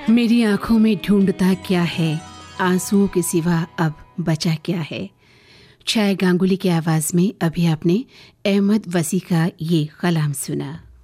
मेरी आंखों में ढूंढता क्या है, आंसुओं के सिवा अब बचा क्या है। छाया गांगुली की आवाज में अभी आपने अहमद वसी का ये कलाम सुना।